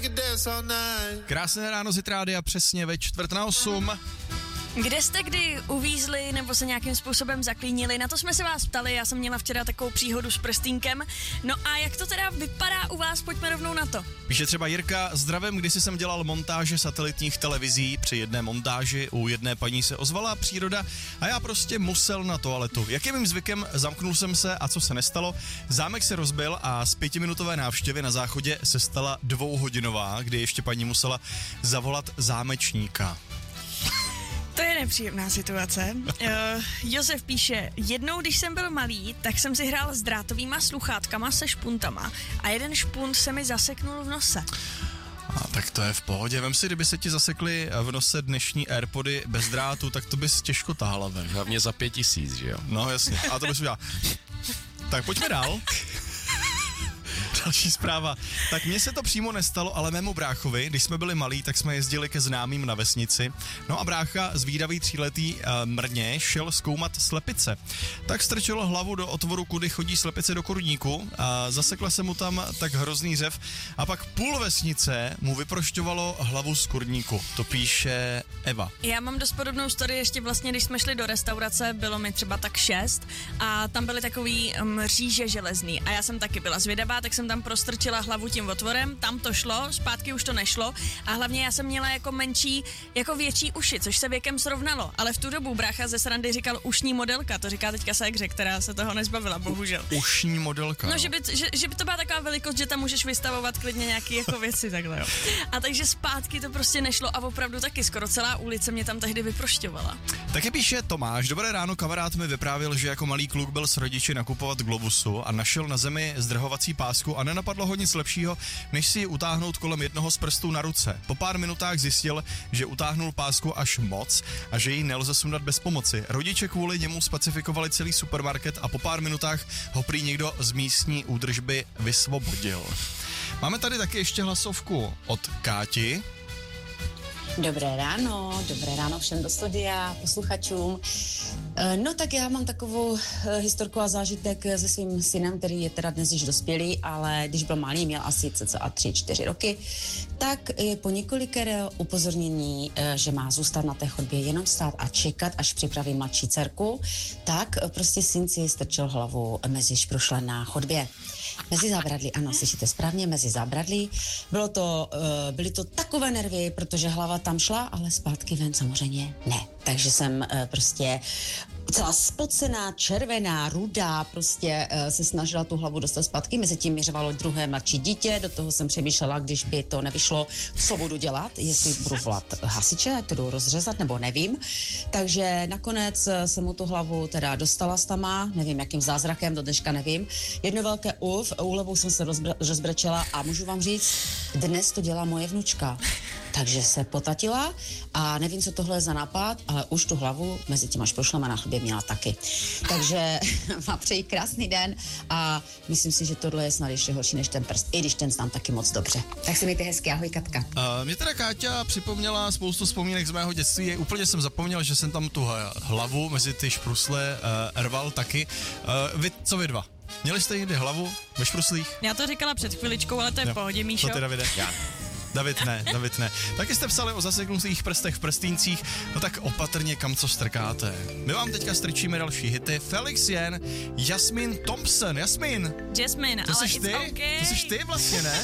Krásné ráno z Rádia přesně ve 7:45. Kde jste kdy uvízli nebo se nějakým způsobem zaklínili? Na to jsme se vás ptali, já jsem měla včera takovou příhodu s prstínkem. No a jak to teda vypadá u vás? Pojďme rovnou na to. Píše třeba Jirka, zdravím, kdysi jsem dělal montáže satelitních televizí. Při jedné montáži u jedné paní se ozvala příroda a já prostě musel na toaletu. Jak je mým zvykem, zamknul jsem se a co se nestalo? Zámek se rozbil a z 5minutové návštěvy na záchodě se stala 2hodinová, kdy ještě paní musela zavolat zámečníka. To je nepříjemná situace. Josef píše, jednou, když jsem byl malý, tak jsem si hrál s drátovýma sluchátkama se špuntama a jeden špunt se mi zaseknul v nose. A tak to je v pohodě. Vem si, kdyby se ti zasekly v nose dnešní AirPody bez drátu, tak to bys těžko táhla ven. Hlavně za 5 000, že jo? No jasně, a to bys udělal. Tak pojďme dál. Další zpráva. Tak mně se to přímo nestalo, ale mému bráchovi, když jsme byli malí, tak jsme jezdili ke známým na vesnici. No a brácha, zvídavý 3letý mrně, šel zkoumat slepice. Tak strčil hlavu do otvoru, kudy chodí slepice do kurníku a zasekla se mu tam tak hrozný řev a pak půl vesnice mu vyprošťovalo hlavu z kurníku. To píše Eva. Já mám dost podobnou story ještě vlastně, když jsme šli do restaurace, bylo mi třeba tak 6 a tam byly takový mříže železný a já jsem taky byla zvědavá, tak jsem tam prostrčila hlavu tím otvorem, tam to šlo, zpátky už to nešlo a hlavně já jsem měla jako menší, jako větší uši, což se věkem srovnalo, ale v tu dobu brácha ze srandy říkal ušní modelka, to říká teďka Segře, která se toho nezbavila, bohužel. Ušní modelka. No, že by to byla taková velikost, že tam můžeš vystavovat klidně nějaký jako věci takhle, jo. A takže zpátky to prostě nešlo a opravdu taky skoro celá ulice mě tam tehdy vyprošťovala. Taky píše Tomáš, dobré ráno, kamarád mi vyprávěl, že jako malý kluk byl s rodiči nakupovat Globusu a našel na zemi zdrhovací pásku a nenapadlo ho nic lepšího, než si ji utáhnout kolem jednoho z prstů na ruce. Po pár minutách zjistil, že utáhnul pásku až moc a že ji nelze sundat bez pomoci. Rodiče kvůli němu specifikovali celý supermarket a po pár minutách ho prý někdo z místní údržby vysvobodil. Máme tady taky ještě hlasovku od Káti. Dobré ráno všem do studia, posluchačům. No tak já mám takovou historku a zážitek se svým synem, který je teda dnes již dospělý, ale když byl malý, měl asi cca 3-4 roky, tak po několikeré upozornění, že má zůstat na té chodbě jenom stát a čekat, až připraví mladší dcerku, tak prostě syn si strčil hlavu mezi šprušle na chodbě. Mezi zábradlí, ano, slyšíte správně, mezi zábradlí. Byly to takové nervy, protože hlava tam šla, ale zpátky ven samozřejmě ne. Takže jsem prostě celá spocená, červená, rudá, prostě se snažila tu hlavu dostat zpátky. Mezi tím měřovalo druhé mladší dítě, do toho jsem přemýšlela, když by to nevyšlo, co budu dělat, jestli budu volat hasiče, to jdu rozřezat, nebo nevím. Takže nakonec jsem mu tu hlavu teda dostala stama, nevím, jakým zázrakem, do dneška nevím. Jedno velké úlevou jsem se rozbrečela a můžu vám říct, dnes to dělá moje vnučka. Takže se potatila a nevím, co tohle je za nápad, ale už tu hlavu mezi těma šprošlama na chlebě měla taky. Takže vám přeji krásný den a myslím si, že tohle je snad ještě horší než ten prst, i když ten znám taky moc dobře. Tak se mějte hezky, ahoj Katka. Mě teda Káťa připomněla spoustu vzpomínek z mého dětství. Úplně jsem zapomněl, že jsem tam tu hlavu mezi ty šprusle rval taky. Co vy dva? Měli jste někdy hlavu ve špruslích? Já to říkala před chviličkou, ale to je v pohodě, Míšo. To teda Davide? Já. David ne. Taky jste psali o zaseknutých prstech v prstíncích, no tak opatrně kam co strkáte. My vám teďka strčíme další hity. Felix Jen, Jasmine Thompson. Jasmine, Jasmine, to ale seš ty? okay. To seš ty vlastně, ne?